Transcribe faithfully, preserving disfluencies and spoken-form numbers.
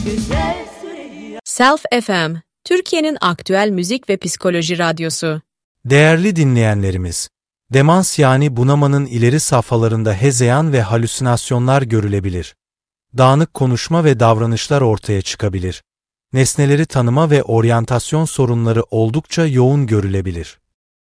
güzel Süreyya. Self F M, Türkiye'nin aktüel müzik ve psikoloji radyosu. Değerli dinleyenlerimiz, demans yani bunamanın ileri safhalarında hezeyan ve halüsinasyonlar görülebilir. Dağınık konuşma ve davranışlar ortaya çıkabilir. Nesneleri tanıma ve oryantasyon sorunları oldukça yoğun görülebilir.